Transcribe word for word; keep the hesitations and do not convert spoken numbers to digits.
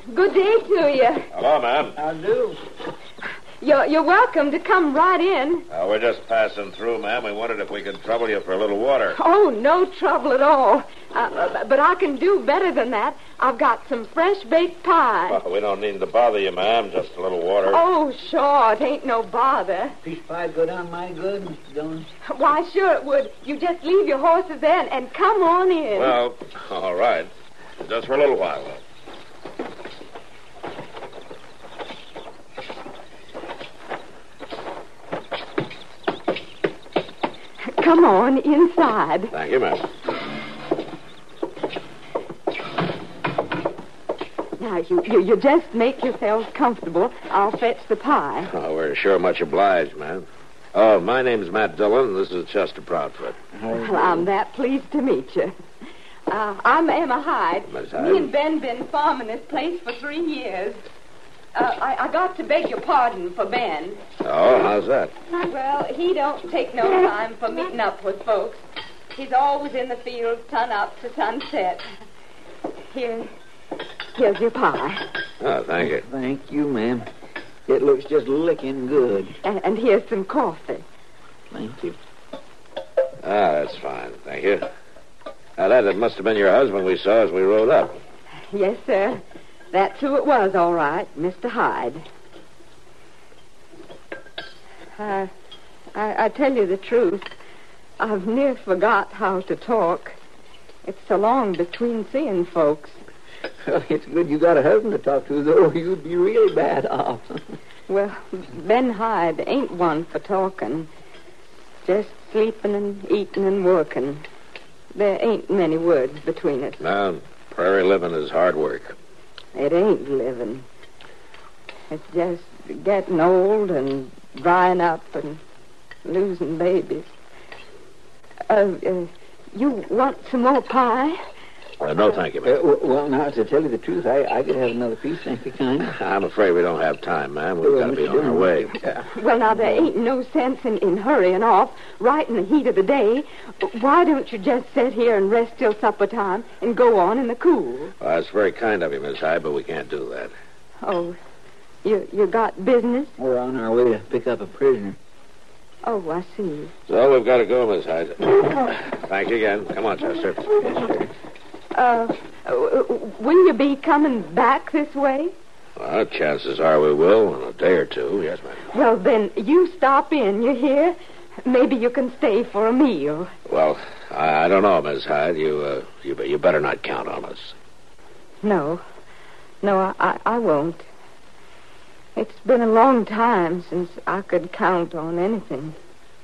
Good day to you. Hello, ma'am. I do. You're, you're welcome to come right in. Uh, we're just passing through, ma'am. We wondered if we could trouble you for a little water. Oh, no trouble at all. Uh, but I can do better than that. I've got some fresh baked pie. Well, we don't need to bother you, ma'am. Just a little water. Oh, sure. It ain't no bother. Peach pie go down my good, Mister Dillon? Why, sure it would. You just leave your horses there and, and come on in. Well, all right. Just for a little while. Come on inside. Thank you, ma'am. Now, you, you, you just make yourselves comfortable. I'll fetch the pie. Oh, we're sure much obliged, ma'am. Oh, my name's Matt Dillon. This is Chester Proudfoot. Well, I'm that pleased to meet you. Uh, I'm Emma Hyde. Miss Hyde. Me and Ben been farming this place for three years. Uh, I, I got to beg your pardon for Ben. Oh, how's that? Well, he don't take no time for meeting up with folks. He's always in the field, sun up to sunset. Here, here's your pie. Oh, thank you. Thank you, ma'am. It looks just licking good. And, and here's some coffee. Thank you. Ah, that's fine. Thank you. Now, that, that must have been your husband we saw as we rode up. Yes, sir. That's who it was, all right, Mister Hyde. Uh, I, I tell you the truth. I've near forgot how to talk. It's so long between seeing folks. Well, it's good you got a husband to talk to, though. You'd be really bad off. Well, Ben Hyde ain't one for talking. Just sleeping and eating and working. There ain't many words between us. No, prairie living is hard work. It ain't living. It's just getting old and drying up and losing babies. Uh, uh, you want some more pie? Uh, no, thank you, Uh, ma'am. w- well, now, to tell you the truth, I, I could have another piece, thank you, kind. I'm afraid we don't have time, ma'am. We've Well, got to be Mister on our way. Uh, Well, now, there ain't no sense in, in hurrying off right in the heat of the day. Why don't you just sit here and rest till supper time and go on in the cool? Well, that's very kind of you, Miss Hyde, but we can't do that. Oh, you you got business? We're on our way to pick up a prisoner. Oh, I see. So we've got to go, Miss Hyde. Thank you again. Come on, Chester. Yes, sir. Uh, uh, will you be coming back this way? Well, chances are we will in a day or two. Yes, ma'am. Well, then, you stop in, you hear? Maybe you can stay for a meal. Well, I, I don't know, Miss Hyde. You, uh, you, be- you better not count on us. No. No, I, I, I won't. It's been a long time since I could count on anything.